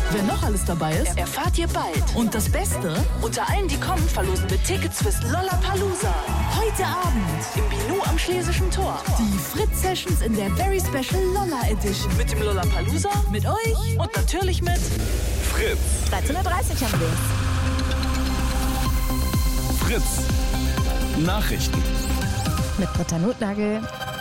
Wer noch alles dabei ist, erfahrt ihr bald. Und das Beste? Unter allen, die kommen, verlosen wir Tickets fürs Lollapalooza. Heute Abend im Binu am Schlesischen Tor. Die Fritz-Sessions in der Very Special Lolla Edition. Mit dem Lollapalooza, mit euch und natürlich mit Fritz. 13.30 Uhr haben wir es. Fritz. Nachrichten. Mit Britta Notnagel.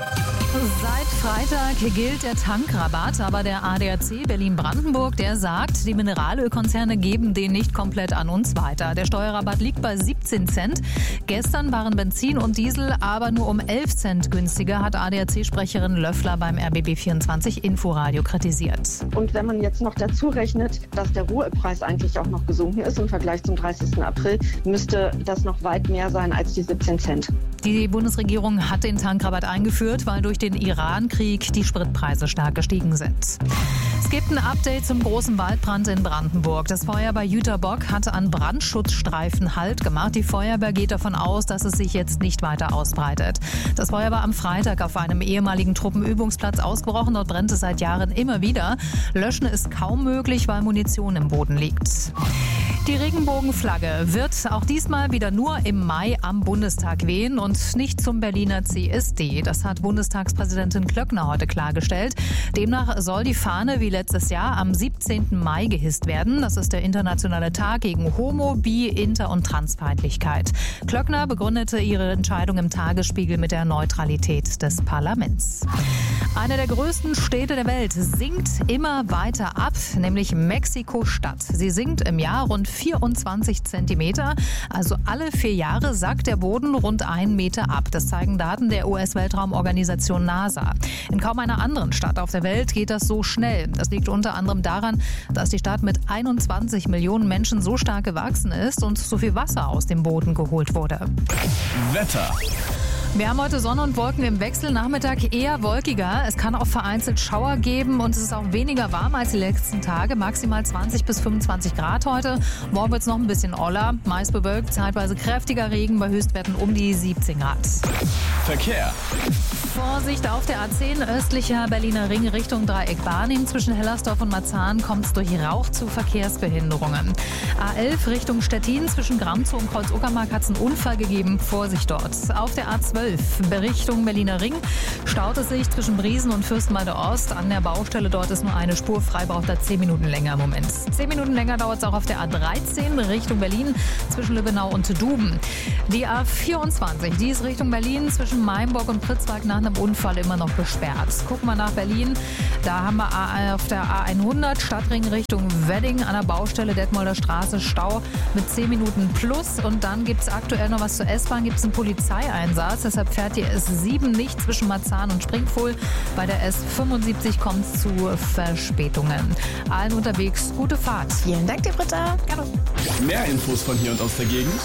Seit Freitag gilt der Tankrabatt, aber der ADAC Berlin-Brandenburg, der sagt, die Mineralölkonzerne geben den nicht komplett an uns weiter. Der Steuerrabatt liegt bei 17 Cent. Gestern waren Benzin und Diesel aber nur um 11 Cent günstiger, hat ADAC-Sprecherin Löffler beim RBB24 Inforadio kritisiert. Und wenn man jetzt noch dazu rechnet, dass der Rohölpreis eigentlich auch noch gesunken ist im Vergleich zum 30. April, müsste das noch weit mehr sein als die 17 Cent. Die Bundesregierung hat den Tankrabatt eingeführt, weil durch den Iran-Krieg die Spritpreise stark gestiegen sind. Es gibt ein Update zum großen Waldbrand in Brandenburg. Das Feuer bei Jüterbock hatte an Brandschutzstreifen Halt gemacht. Die Feuerwehr geht davon aus, dass es sich jetzt nicht weiter ausbreitet. Das Feuer war am Freitag auf einem ehemaligen Truppenübungsplatz ausgebrochen. Dort brennt es seit Jahren immer wieder. Löschen ist kaum möglich, weil Munition im Boden liegt. Die Regenbogenflagge wird auch diesmal wieder nur im Mai am Bundestag wehen und nicht zum Berliner CSD. Das hat Bundestagspräsidentin Klöckner heute klargestellt. Demnach soll die Fahne wie letztes Jahr am 17. Mai gehisst werden. Das ist der internationale Tag gegen Homo-, Bi-, Inter- und Transfeindlichkeit. Klöckner begründete ihre Entscheidung im Tagesspiegel mit der Neutralität des Parlaments. Eine der größten Städte der Welt sinkt immer weiter ab, nämlich Mexiko-Stadt. Sie sinkt im Jahr rund 24 Zentimeter. Also alle 4 Jahre sackt der Boden rund 1 Meter ab. Das zeigen Daten der US-Weltraumorganisation NASA. In kaum einer anderen Stadt auf der Welt geht das so schnell. Das liegt unter anderem daran, dass die Stadt mit 21 Millionen Menschen so stark gewachsen ist und so viel Wasser aus dem Boden geholt wurde. Wetter. Wir haben heute Sonne und Wolken im Wechsel, Nachmittag eher wolkiger. Es kann auch vereinzelt Schauer geben und es ist auch weniger warm als die letzten Tage. Maximal 20 bis 25 Grad heute. Morgen wird es noch ein bisschen oller, meist bewölkt, zeitweise kräftiger Regen bei Höchstwerten um die 17 Grad. Verkehr. Vorsicht auf der A10 östlicher Berliner Ring Richtung Dreieck Barnim. Zwischen Hellersdorf und Marzahn kommt es durch Rauch zu Verkehrsbehinderungen. A11 Richtung Stettin zwischen Gramzow und Kreuz-Uckermark hat es einen Unfall gegeben. Vorsicht dort. Auf der A12 Richtung Berliner Ring staut es sich zwischen Briesen und Fürstenwalde Ost. An der Baustelle dort ist nur eine Spur frei, braucht da 10 Minuten länger im Moment. 10 Minuten länger dauert es auch auf der A13 Richtung Berlin zwischen Lübbenau und Duben. Die A24, die ist Richtung Berlin zwischen Mainburg und Pritzwalk nach einem Unfall immer noch gesperrt. Gucken wir nach Berlin. Da haben wir auf der A100 Stadtring Richtung Wedding an der Baustelle Detmolder Straße Stau mit 10 Minuten plus. Und dann gibt es aktuell noch was zur S-Bahn, gibt es einen Polizeieinsatz. Deshalb fährt die S7 nicht zwischen Marzahn und Springfuhl. Bei der S75 kommt es zu Verspätungen. Allen unterwegs gute Fahrt. Vielen Dank dir, Britta. Gerne. Mehr Infos von hier und aus der Gegend.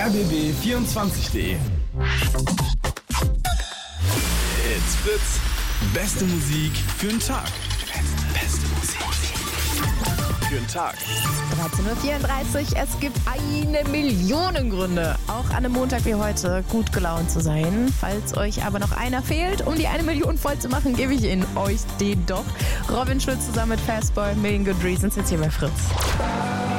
rbb24.de. It's Fritz. Beste Musik für den Tag. Beste Musik für den Tag. 13.34 Uhr. Es gibt 1 Million Gründe, auch an einem Montag wie heute gut gelaunt zu sein. Falls euch aber noch einer fehlt, um die 1 Million voll zu machen, gebe ich euch den doch. Robin Schulz zusammen mit Fastboy, Million Good Reasons, jetzt hier bei Fritz.